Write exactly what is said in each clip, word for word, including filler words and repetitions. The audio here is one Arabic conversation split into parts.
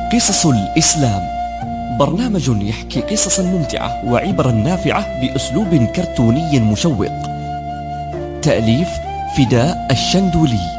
قصص الإسلام، برنامج يحكي قصصا ممتعة وعبرا نافعة بأسلوب كرتوني مشوق. تأليف فداء الشندولي.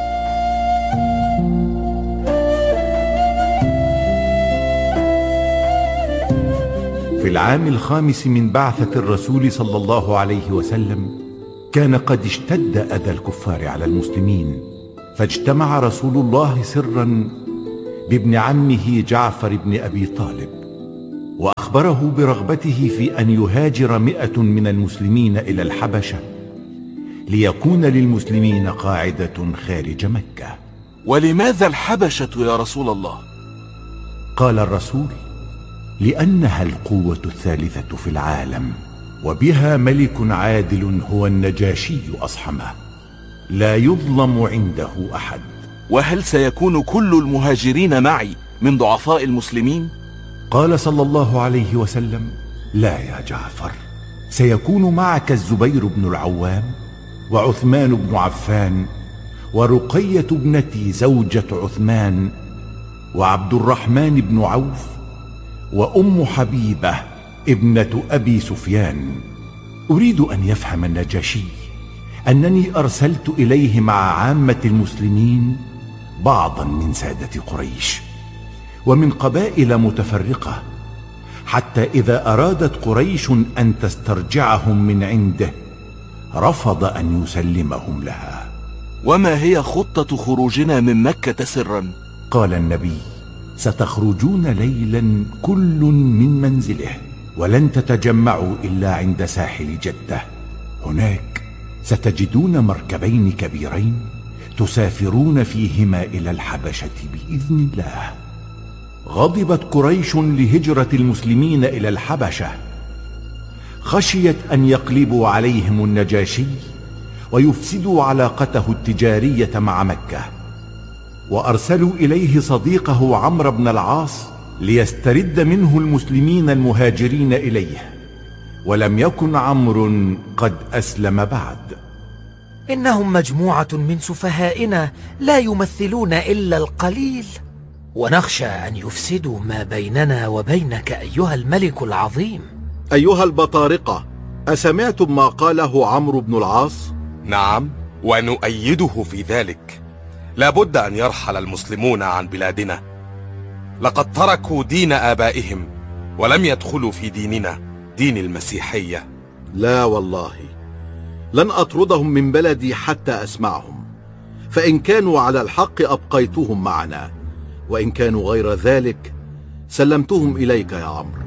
في العام الخامس من بعثة الرسول صلى الله عليه وسلم كان قد اشتد أذى الكفار على المسلمين، فاجتمع رسول الله سرا بابن عمه جعفر بن أبي طالب، وأخبره برغبته في أن يهاجر مئة من المسلمين إلى الحبشة ليكون للمسلمين قاعدة خارج مكة. ولماذا الحبشة يا رسول الله؟ قال الرسول: لأنها القوة الثالثة في العالم، وبها ملك عادل هو النجاشي أصحمه، لا يظلم عنده أحد. وهل سيكون كل المهاجرين معي من ضعفاء المسلمين؟ قال صلى الله عليه وسلم: لا يا جعفر، سيكون معك الزبير بن العوام وعثمان بن عفان ورقية ابنتي زوجة عثمان وعبد الرحمن بن عوف وأم حبيبة ابنة أبي سفيان. أريد أن يفهم النجاشي أنني أرسلت إليه مع عامة المسلمين بعضا من سادة قريش ومن قبائل متفرقة، حتى إذا أرادت قريش أن تسترجعهم من عنده رفض أن يسلمهم لها. وما هي خطة خروجنا من مكة سرا؟ قال النبي: ستخرجون ليلا كل من منزله، ولن تتجمعوا إلا عند ساحل جدة. هناك ستجدون مركبين كبيرين تسافرون فيهما إلى الحبشة بإذن الله. غضبت قريش لهجرة المسلمين إلى الحبشة، خشيت أن يقلبوا عليهم النجاشي ويفسدوا علاقته التجارية مع مكة، وأرسلوا إليه صديقه عمرو بن العاص ليسترد منه المسلمين المهاجرين إليه، ولم يكن عمرو قد أسلم بعد. إنهم مجموعة من سفهائنا لا يمثلون إلا القليل، ونخشى أن يفسدوا ما بيننا وبينك أيها الملك العظيم. أيها البطارقة، أسمعتم ما قاله عمرو بن العاص؟ نعم، ونؤيده في ذلك. لابد أن يرحل المسلمون عن بلادنا. لقد تركوا دين آبائهم ولم يدخلوا في ديننا، دين المسيحية. لا والله، لن أطردهم من بلدي حتى أسمعهم، فإن كانوا على الحق أبقيتهم معنا، وإن كانوا غير ذلك سلمتهم إليك يا عمرو.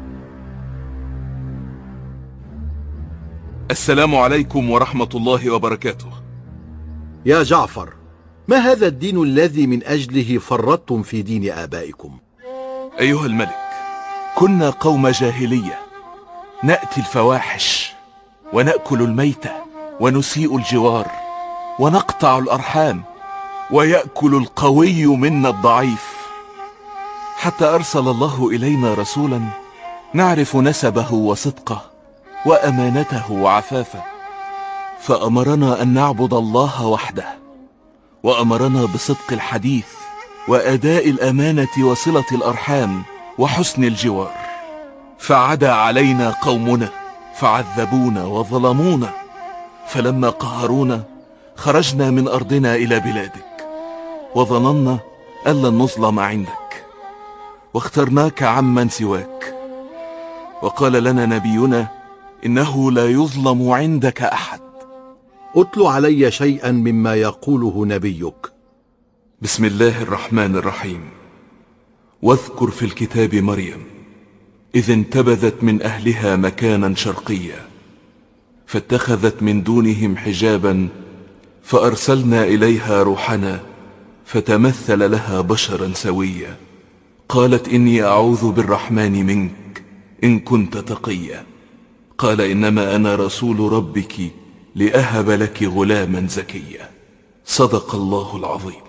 السلام عليكم ورحمة الله وبركاته. يا جعفر، ما هذا الدين الذي من أجله فرطتم في دين آبائكم؟ أيها الملك، كنا قوم جاهلية، نأتي الفواحش ونأكل الميتة ونسيء الجوار ونقطع الأرحام، ويأكل القوي منا الضعيف، حتى أرسل الله إلينا رسولا نعرف نسبه وصدقه وأمانته وعفافه، فأمرنا أن نعبد الله وحده، وأمرنا بصدق الحديث وأداء الأمانة وصلة الأرحام وحسن الجوار. فعدا علينا قومنا فعذبونا وظلمونا، فلما قهرونا خرجنا من أرضنا إلى بلادك، وظننا أن لن نظلم عندك، واخترناك عمن سواك. وقال لنا نبينا: إنه لا يظلم عندك أحد. أتل علي شيئا مما يقوله نبيك. بسم الله الرحمن الرحيم. واذكر في الكتاب مريم إذ انتبذت من أهلها مكانا شرقيا، فاتخذت من دونهم حجابا فأرسلنا إليها روحنا فتمثل لها بشرا سويا، قالت: إني أعوذ بالرحمن منك إن كنت تقيا. قال: إنما أنا رسول ربك لأهب لك غلاما زكيا. صدق الله العظيم.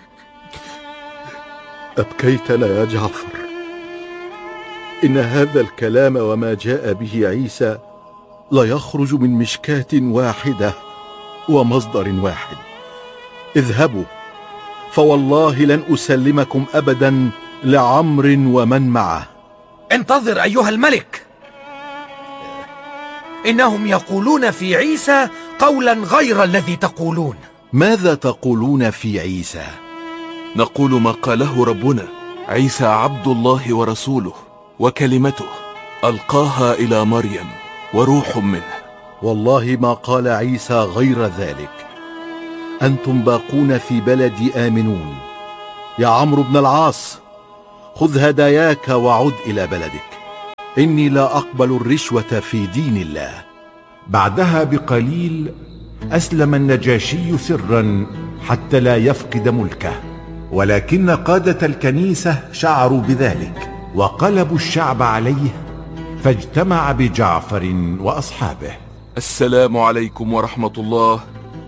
أبكيتنا يا جعفر. إن هذا الكلام وما جاء به عيسى لا يخرج من مشكاة واحدة ومصدر واحد. اذهبوا، فوالله لن أسلمكم أبدا لعمر ومن معه. انتظر أيها الملك، إنهم يقولون في عيسى قولا غير الذي تقولون. ماذا تقولون في عيسى؟ نقول ما قاله ربنا: عيسى عبد الله ورسوله وكلمته ألقاها إلى مريم وروح منه. والله ما قال عيسى غير ذلك. أنتم باقون في بلدي آمنون. يا عمرو بن العاص، خذ هداياك وعد إلى بلدك، إني لا أقبل الرشوة في دين الله. بعدها بقليل أسلم النجاشي سرا حتى لا يفقد ملكه، ولكن قادة الكنيسة شعروا بذلك وقلبوا الشعب عليه، فاجتمع بجعفر وأصحابه. السلام عليكم ورحمة الله.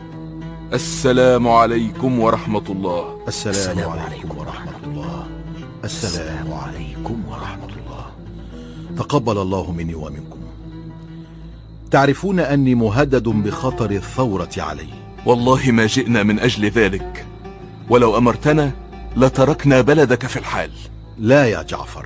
السلام عليكم ورحمة الله. السلام عليكم ورحمة الله. السلام عليكم ورحمة الله. تقبل الله مني ومنكم. تعرفون أني مهدد بخطر الثورة علي. والله ما جئنا من أجل ذلك، ولو أمرتنا لتركنا بلدك في الحال. لا يا جعفر،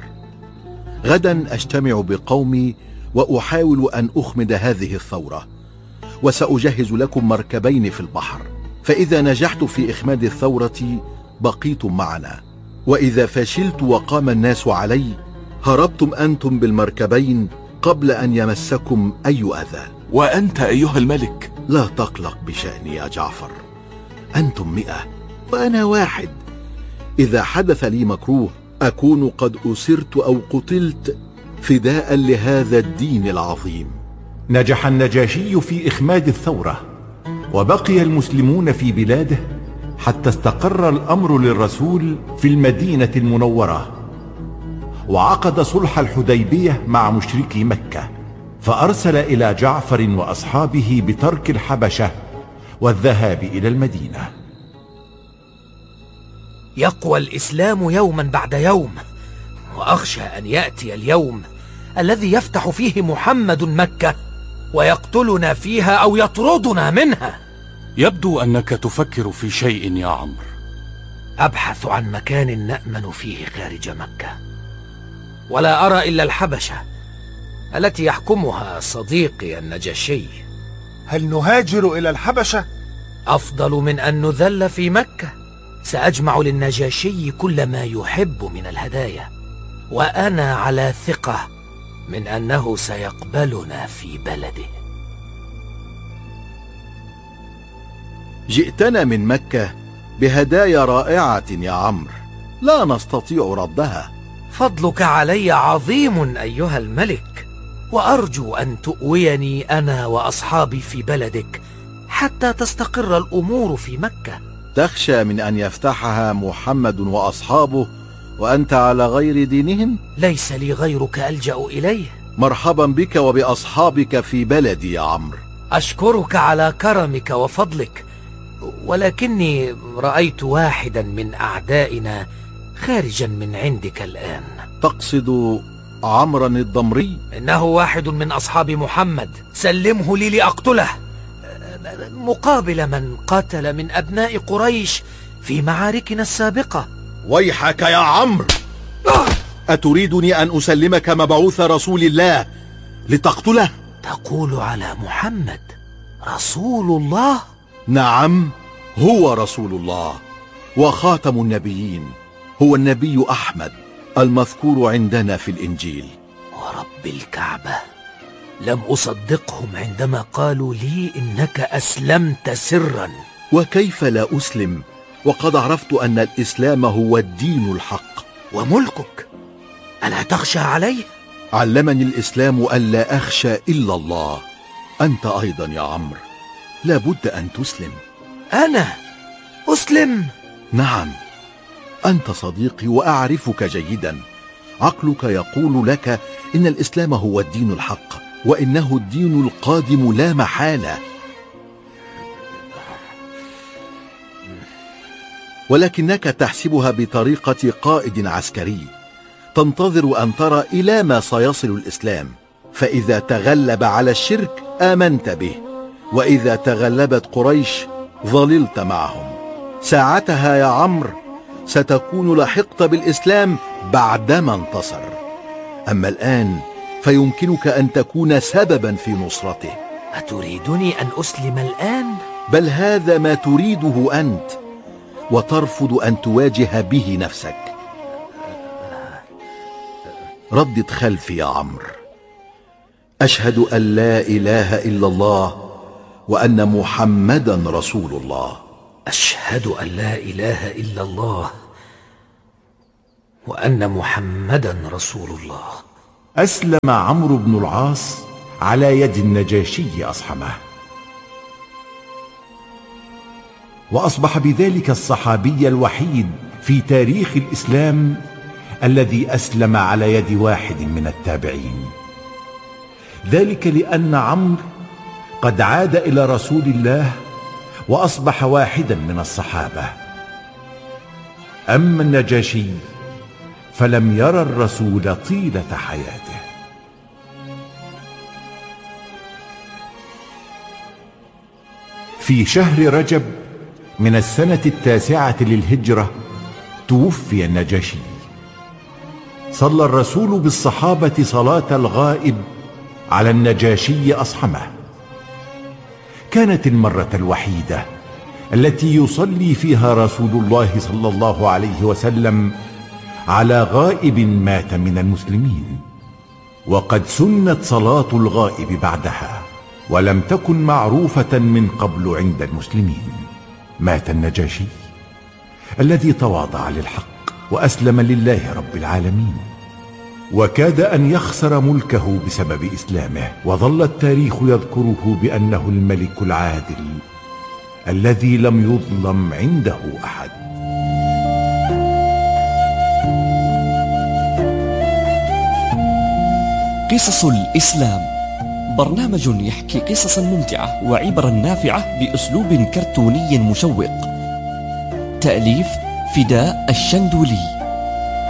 غدا أجتمع بقومي وأحاول أن أخمد هذه الثورة، وسأجهز لكم مركبين في البحر، فإذا نجحت في إخماد الثورة بقيتم معنا، وإذا فشلت وقام الناس علي هربتم أنتم بالمركبين قبل أن يمسكم أي أذى. وأنت أيها الملك؟ لا تقلق بشأني يا جعفر، أنتم مئة وأنا واحد. إذا حدث لي مكروه أكون قد أسرت أو قتلت فداء لهذا الدين العظيم. نجح النجاشي في إخماد الثورة، وبقي المسلمون في بلاده حتى استقر الأمر للرسول في المدينة المنورة، وعقد صلح الحديبية مع مشركي مكة، فأرسل إلى جعفر وأصحابه بترك الحبشة والذهاب إلى المدينة. يقوى الإسلام يوما بعد يوم، وأخشى أن يأتي اليوم الذي يفتح فيه محمد مكة ويقتلنا فيها أو يطردنا منها. يبدو أنك تفكر في شيء يا عمرو. أبحث عن مكان نأمن فيه خارج مكة، ولا أرى إلا الحبشة التي يحكمها صديقي النجاشي. هل نهاجر إلى الحبشة؟ أفضل من أن نذل في مكة. سأجمع للنجاشي كل ما يحب من الهدايا، وأنا على ثقة من أنه سيقبلنا في بلده. جئتنا من مكة بهدايا رائعة يا عمرو، لا نستطيع ردها. فضلك علي عظيم أيها الملك، وأرجو أن تؤويني أنا وأصحابي في بلدك حتى تستقر الأمور في مكة. تخشى من أن يفتحها محمد وأصحابه وأنت على غير دينهم؟ ليس لي غيرك ألجأ إليه. مرحبا بك وبأصحابك في بلدي يا عمرو. أشكرك على كرمك وفضلك، ولكني رأيت واحدا من أعدائنا خارجا من عندك الآن. تقصد عمرا الضمري؟ إنه واحد من أصحاب محمد، سلمه لي لأقتله مقابل من قتل من أبناء قريش في معاركنا السابقة. ويحك يا عمرو، أتريدني أن أسلمك مبعوث رسول الله لتقتله؟ تقول على محمد رسول الله؟ نعم، هو رسول الله وخاتم النبيين، هو النبي أحمد المذكور عندنا في الإنجيل. ورب الكعبة لم أصدقهم عندما قالوا لي إنك أسلمت سرا. وكيف لا أسلم وقد عرفت أن الإسلام هو الدين الحق. وملكك ألا تخشى عليه؟ علمني الإسلام ألا أخشى إلا الله. أنت أيضا يا عمرو لابد أن تسلم. أنا أسلم؟ نعم، أنت صديقي وأعرفك جيدا. عقلك يقول لك إن الإسلام هو الدين الحق، وإنه الدين القادم لا محالة، ولكنك تحسبها بطريقة قائد عسكري، تنتظر أن ترى إلى ما سيصل الإسلام، فإذا تغلب على الشرك آمنت به، وإذا تغلبت قريش ظللت معهم. ساعتها يا عمرو ستكون لحقت بالإسلام بعدما انتصر. أما الآن فيمكنك أن تكون سببا في نصرته. أتريدني أن أسلم الآن؟ بل هذا ما تريده أنت، وترفض أن تواجه به نفسك. ردد خلفي يا عمرو. أشهد أن لا إله إلا الله وأن محمدا رسول الله. أشهد أن لا إله إلا الله وأن محمدا رسول الله. أسلم عمرو بن العاص على يد النجاشي أصحمه، وأصبح بذلك الصحابي الوحيد في تاريخ الإسلام الذي أسلم على يد واحد من التابعين. ذلك لأن عمرو قد عاد إلى رسول الله وأصبح واحدا من الصحابة. أما النجاشي فلم يرى الرسول طيلة حياته. في شهر رجب من السنة التاسعة للهجرة توفي النجاشي. صلى الرسول بالصحابة صلاة الغائب على النجاشي أصحمه. كانت المرة الوحيدة التي يصلي فيها رسول الله صلى الله عليه وسلم على غائب مات من المسلمين، وقد سنت صلاة الغائب بعدها، ولم تكن معروفة من قبل عند المسلمين. مات النجاشي الذي تواضع للحق وأسلم لله رب العالمين، وكاد أن يخسر ملكه بسبب إسلامه، وظل التاريخ يذكره بأنه الملك العادل الذي لم يظلم عنده أحد. قصص الإسلام، برنامج يحكي قصصا ممتعة وعبرا نافعة بأسلوب كرتوني مشوق. تأليف فداء الشندولي.